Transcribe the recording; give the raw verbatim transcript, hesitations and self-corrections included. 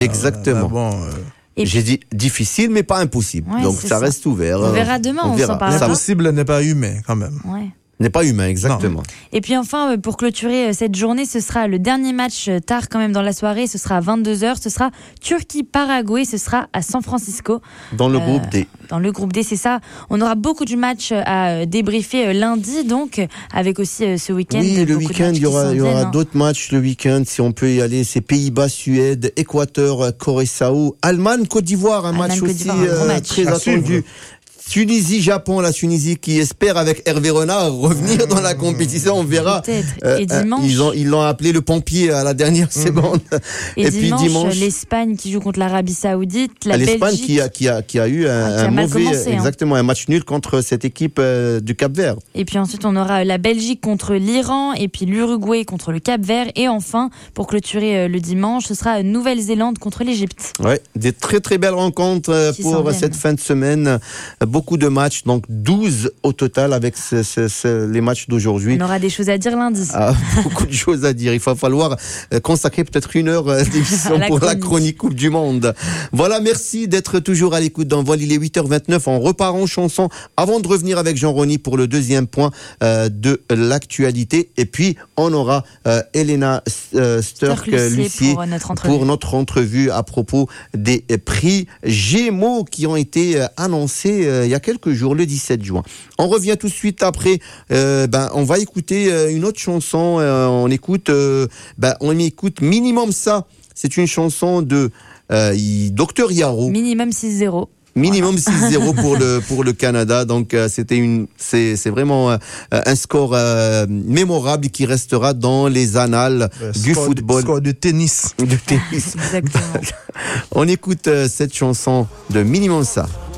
Exactement. Euh, bon, euh... J'ai dit difficile, mais pas impossible. Ouais, Donc ça, ça reste ouvert. On verra demain, on, on s'en parlera. L'impossible n'est pas humain, quand même. Ouais. N'est pas humain, exactement. Non. Et puis enfin, pour clôturer cette journée, ce sera le dernier match tard quand même dans la soirée. Ce sera à vingt-deux heures. Ce sera Turquie-Paraguay. Ce sera à San Francisco. Dans le euh, groupe D. Dans le groupe D, c'est ça. On aura beaucoup de matchs à débriefer lundi, donc, avec aussi ce week-end. Oui, le week-end, il y aura, il y aura d'autres matchs le week-end, si on peut y aller. C'est Pays-Bas, Suède, Équateur, Corée-Sao, Allemagne, Côte d'Ivoire, un Allemagne, match aussi euh, match. très attendu. Tunisie, Japon, la Tunisie qui espère avec Hervé Renard revenir dans la compétition, on verra. Euh, et dimanche, ils ont, ils l'ont appelé le pompier à la dernière mmh. seconde. Et, et dimanche, puis dimanche, l'Espagne qui joue contre l'Arabie Saoudite, la L'Espagne Belgique qui a, qui a, qui a eu un, ah, qui a un mal mauvais, commencé, exactement, hein. un match nul contre cette équipe euh, du Cap-Vert. Et puis ensuite, on aura la Belgique contre l'Iran, et puis l'Uruguay contre le Cap-Vert, et enfin, pour clôturer euh, le dimanche, ce sera Nouvelle-Zélande contre l'Égypte. Ouais, des très très belles rencontres euh, pour cette fin de semaine, beaucoup de matchs. Donc douze au total avec ce, ce, ce, les matchs d'aujourd'hui. On aura des choses à dire lundi. Ah, beaucoup de choses à dire. Il va falloir consacrer peut-être une heure d'émission la pour chronique. la chronique Coupe du Monde. Voilà, merci d'être toujours à l'écoute d'Envol. Il est huit heures vingt-neuf. On repart en chanson avant de revenir avec Jean-Rony pour le deuxième point euh, de l'actualité. Et puis, on aura euh, Elena euh, Sturck-Lucier pour, notre pour notre entrevue à propos des prix Gémeaux qui ont été annoncés euh, il y a quelques jours, le dix-sept juin. On revient tout de suite après. Euh, ben, on va écouter euh, une autre chanson. Euh, on écoute, euh, ben, on écoute Minimum Ça. C'est une chanson de euh, Docteur Yaro. Minimum six zéro. Minimum voilà. six zéro pour le pour le Canada. Donc euh, c'était une c'est c'est vraiment euh, un score euh, mémorable qui restera dans les annales euh, du score football. De, score de tennis. De tennis. Exactement. On écoute euh, cette chanson de Minimum Ça.